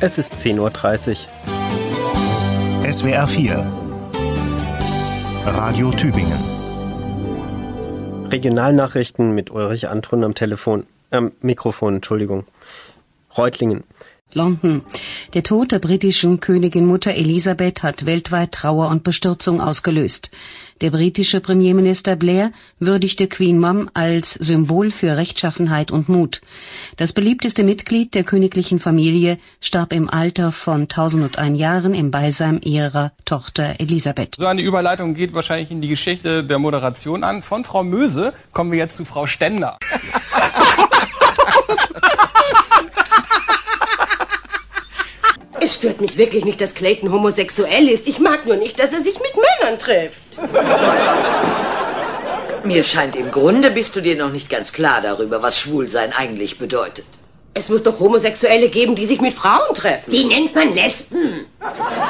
Es ist 10:30 Uhr. SWR 4 Radio Tübingen. Regionalnachrichten mit Ulrich Antrun am Mikrofon. Reutlingen. London. Der Tod der britischen Königin Mutter Elisabeth hat weltweit Trauer und Bestürzung ausgelöst. Der britische Premierminister Blair würdigte Queen Mum als Symbol für Rechtschaffenheit und Mut. Das beliebteste Mitglied der königlichen Familie starb im Alter von 1001 Jahren im Beisein ihrer Tochter Elisabeth. So eine Überleitung geht wahrscheinlich in die Geschichte der Moderation an. Von Frau Möse kommen wir jetzt zu Frau Stender. Es stört mich wirklich nicht, dass Clayton homosexuell ist. Ich mag nur nicht, dass er sich mit Männern trifft. Mir scheint, im Grunde bist du dir noch nicht ganz klar darüber, was Schwulsein eigentlich bedeutet. Es muss doch Homosexuelle geben, die sich mit Frauen treffen. Die nennt man Lesben.